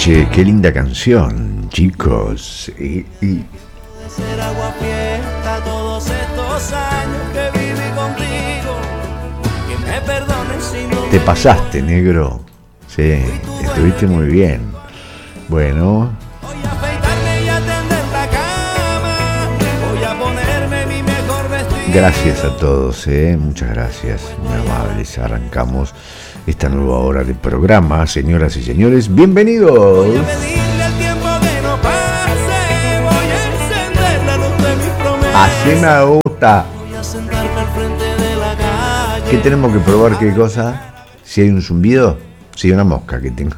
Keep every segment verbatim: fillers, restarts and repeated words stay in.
Che, qué linda canción, chicos. Y, y... Ser agua fiesta todos estos años que viví contigo. Que me perdones si no Te pasaste, negro. Sí, estuviste muy bien. Bueno. Voy a afeitarme y a tender la cama. Voy a ponerme mi mejor vestido. Gracias a todos, ¿eh? Muchas gracias, muy amables. Arrancamos esta nueva hora de programa, señoras y señores. Bienvenidos. Voy a pedirle al tiempo que no pase. Voy a encender la luz de mis promesas. Así me gusta. Voy a sentarme al frente de la calle. ¿Qué tenemos que probar? ¿Qué cosa? Si hay un zumbido. Sí, una mosca que tengo.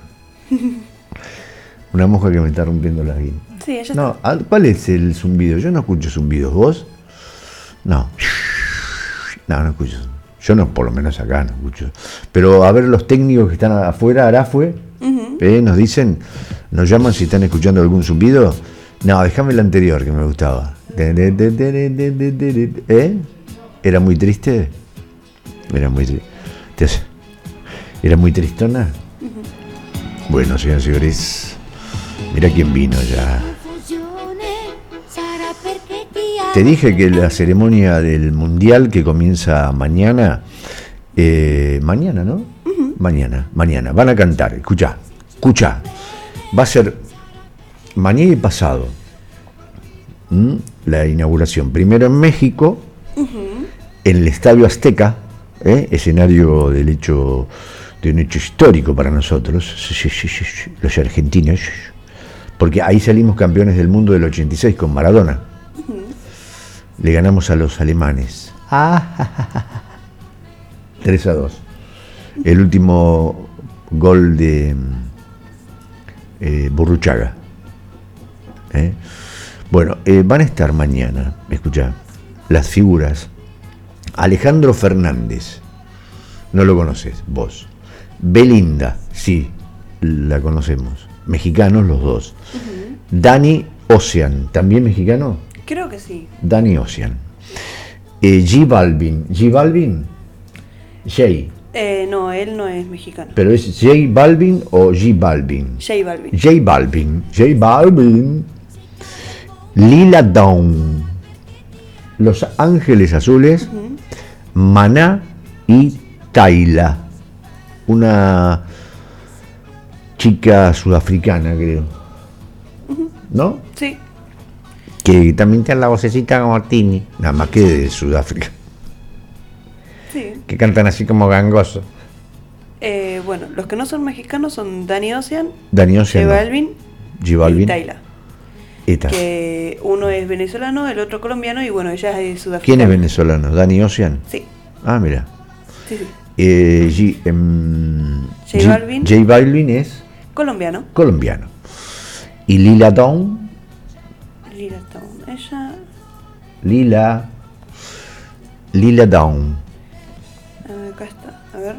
Una mosca que me está rompiendo la vida. Sí, ella No, ¿cuál es el zumbido? Yo no escucho zumbidos. ¿Vos? No. No, no escucho. Yo no, por lo menos acá no escucho. Pero a ver, los técnicos que están afuera, Arafue, uh-huh. eh, nos dicen, nos llaman si están escuchando algún zumbido. No, déjame el anterior que me gustaba. ¿Eh? ¿Era muy triste? Era muy triste. ¿Era muy tristona? Uh-huh. Bueno, señoras y señores, mira quién vino ya. Te dije que la ceremonia del Mundial que comienza mañana, eh, mañana, ¿no? Uh-huh. Mañana, mañana, van a cantar, escuchá, escuchá, va a ser mañana y pasado, ¿Mm? la inauguración, primero en México, uh-huh. en el Estadio Azteca, ¿eh? escenario del hecho, de un hecho histórico para nosotros, los argentinos, porque ahí salimos campeones del mundo del ochenta y seis con Maradona. Le ganamos a los alemanes. Ah, tres a dos. El último gol de eh, Burruchaga. ¿Eh? Bueno, eh, van a estar mañana, escuchá, las figuras. Alejandro Fernández, no lo conoces, vos. Belinda, sí, la conocemos. Mexicanos los dos. Uh-huh. Danny Ocean, ¿también mexicano? Creo que sí. Danny Ocean. Eh, J Balvin. ¿J Balvin? Jay. Eh, no, él no es mexicano. ¿Pero es J Balvin o J Balvin? J Balvin. J Balvin. J Balvin. Lila Downs. Los Ángeles Azules. Uh-huh. Maná y Tayla. Una chica sudafricana, creo. Uh-huh. ¿No? Sí. Que también tiene la vocecita como Tini, nada más que de Sudáfrica. Sí. Que cantan así como gangoso. Eh, bueno, los que no son mexicanos son Danny Ocean, Danny Ocean, J Balvin, J Balvin y Tayla. Esta. Que uno es venezolano, el otro colombiano y bueno, ella es sudafricana. ¿Quién es venezolano? ¿Danny Ocean? Sí. Ah, mira. Sí, sí. Eh, G, um, J G, Balvin. J Balvin es colombiano. Colombiano. ¿Y Lila Downs? Lila Downs. Ella. Lila. Lila Downs. Acá está. A ver.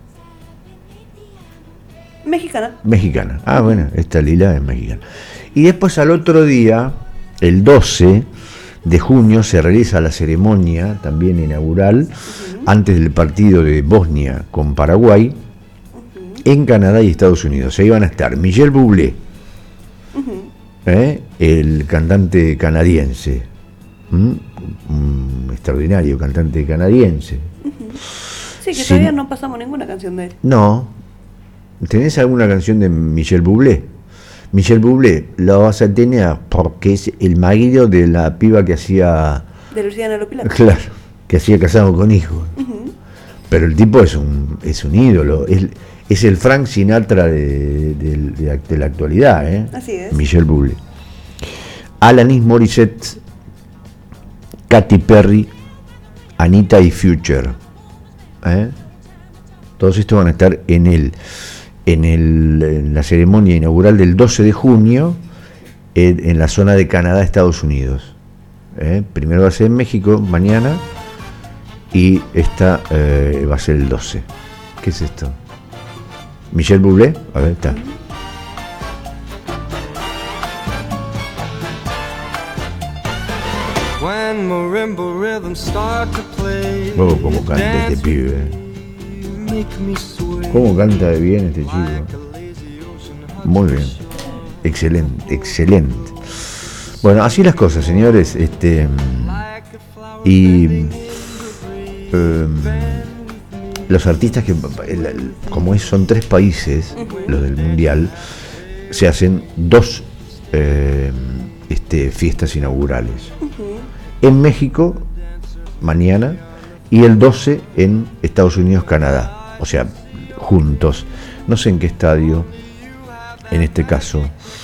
Mexicana. Mexicana. Ah, bueno, esta Lila es mexicana. Y después al otro día, el doce de junio, se realiza la ceremonia también inaugural, uh-huh. antes del partido de Bosnia con Paraguay, uh-huh. en Canadá y Estados Unidos. Ahí van a estar Michel Bublé, uh-huh. ¿eh? el cantante canadiense, ¿Mm? un extraordinario cantante canadiense. Uh-huh. Sí, que sí. Todavía no pasamos ninguna canción de él. No. ¿Tenés alguna canción de Michel Bublé? Michel Bublé lo vas a tener porque es el marido de la piba que hacía... De Luciana Lopilato. Claro, que hacía Casado con Hijos. Uh-huh. Pero el tipo es un es un ídolo, es, es el Frank Sinatra de, de, de, de la actualidad, ¿eh? Así es. Michel Bublé. Alanis Morissette, Katy Perry, Anita y Future. ¿Eh? Todos estos van a estar en el... En, el, en la ceremonia inaugural del doce de junio en, en la zona de Canadá, Estados Unidos. ¿Eh? Primero va a ser en México mañana y esta eh, va a ser el doce. ¿Qué es esto? Michel Bublé, a ver, está. Oh, cómo canta este pibe. ¿Cómo canta de bien este chico? Muy bien. excelente, excelente. Bueno, así las cosas, señores. Este y eh, los artistas que, como es, son tres países, los del mundial, se hacen dos eh, este, fiestas inaugurales. Uh-huh. En México, mañana, y el doce en Estados Unidos, Canadá. O sea, juntos. No sé en qué estadio, en este caso.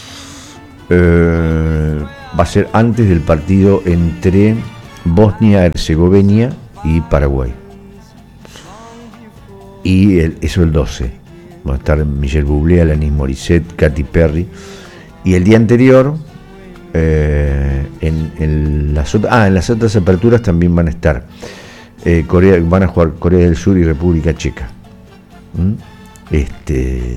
Eh, va a ser antes del partido entre Bosnia, Herzegovina y Paraguay. Y el, eso el doce. Va a estar Michel Bublé, Alanis Morissette, Katy Perry. Y el día anterior, eh, en, en, las, ah, en las otras aperturas también van a estar. Eh, Corea, van a jugar Corea del Sur y República Checa. ¿Mm? Este,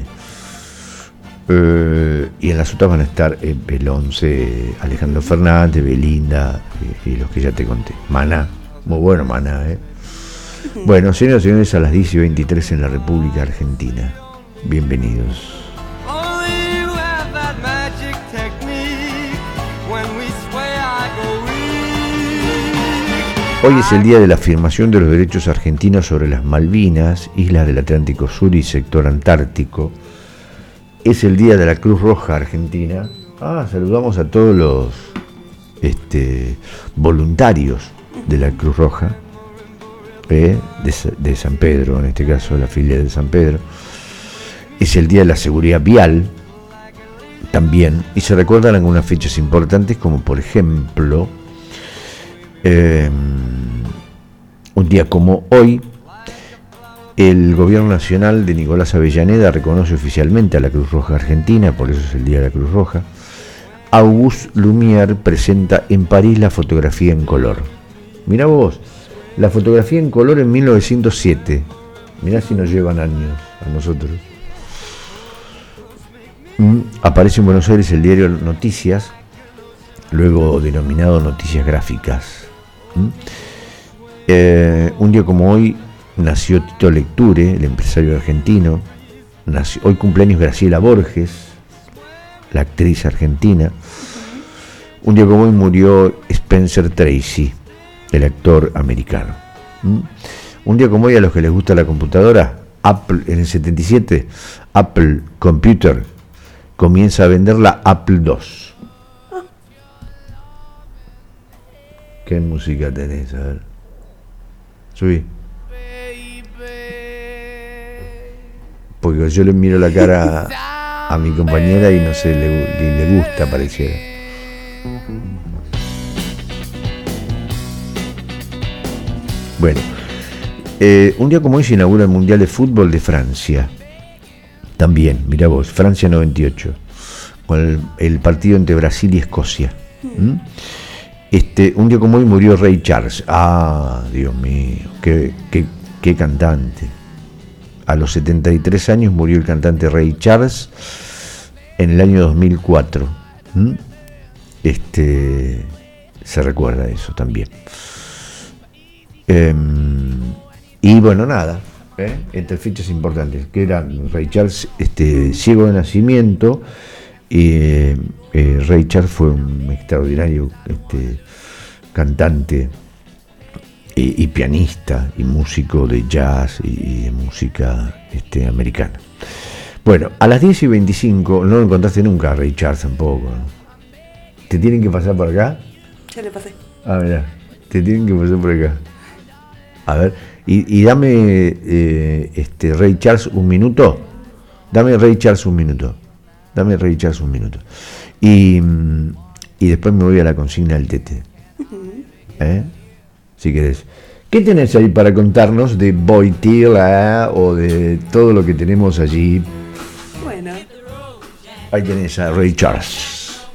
eh, y en las otras van a estar eh, el once, Alejandro Fernández, Belinda eh, y los que ya te conté. Maná, muy bueno Maná, ¿eh? Bueno, señoras y señores, a las diez y veintitrés en la República Argentina. Bienvenidos. Hoy es el día de la afirmación de los derechos argentinos sobre las Malvinas, islas del Atlántico Sur y sector antártico. Es el día de la Cruz Roja Argentina. Ah, saludamos a todos los este, voluntarios de la Cruz Roja. Eh, de, de San Pedro, en este caso la filial de San Pedro. Es el día de la seguridad vial también, y se recuerdan algunas fechas importantes, como por ejemplo eh, un día como hoy el gobierno nacional de Nicolás Avellaneda reconoce oficialmente a la Cruz Roja Argentina, por eso es el día de la Cruz Roja. Auguste Lumière presenta en París la fotografía en color. Mirá vos, la fotografía en color en mil novecientos siete. Mirá si nos llevan años a nosotros. Mm, aparece en Buenos Aires el diario Noticias, luego denominado Noticias Gráficas. Mm. Eh, un día como hoy nació Tito Lecture, el empresario argentino. Nació, hoy cumpleaños Graciela Borges, la actriz argentina. Un día como hoy murió Spencer Tracy, el actor americano. ¿Mm? Un día como hoy, a los que les gusta la computadora, Apple, en el setenta y siete, Apple Computer comienza a vender la Apple dos. ¿Qué música tenés? A ver. Subí. Porque yo le miro la cara a, a mi compañera y no sé, le, le, le gusta, pareciera. Bueno, eh, un día como hoy se inaugura el Mundial de Fútbol de Francia. También, mirá vos, Francia noventa y ocho, con el, el partido entre Brasil y Escocia. ¿Mm? Este, un día como hoy murió Ray Charles. Ah, Dios mío, qué, qué, qué cantante. A los setenta y tres años murió el cantante Ray Charles en el año dos mil cuatro. ¿Mm? Este, se recuerda eso también. Eh, y bueno, nada, ¿eh? Entre fechas importantes, que eran Ray Charles, este, ciego de nacimiento, y eh, eh, Ray Charles fue un extraordinario este, cantante y, y pianista y músico de jazz y, y de música este, americana. Bueno, a las diez y veinticinco, no lo encontraste nunca a Ray Charles tampoco, ¿no? ¿Te tienen que pasar por acá? Ya le pasé. Ah, mirá, te tienen que pasar por acá. A ver, y, y dame eh, este Ray Charles un minuto. Dame Ray Charles un minuto. Dame Ray Charles un minuto. Y, y después me voy a la consigna del Tete. ¿Eh? Si querés. ¿Qué tenés ahí para contarnos de Boitila o de todo lo que tenemos allí? Bueno. Ahí tenés a Ray Charles.